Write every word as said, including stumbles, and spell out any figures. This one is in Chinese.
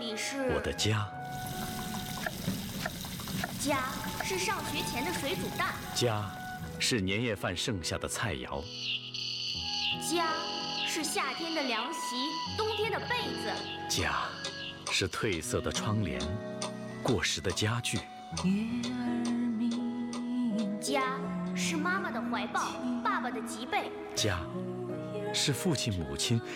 里是我的家。 家是上学前的水煮蛋。 家是年夜饭剩下的菜肴。 家是夏天的凉席，冬天的被子。 家是褪色的窗帘，过时的家具。 家是妈妈的怀抱，爸爸的脊背。 家是父亲母亲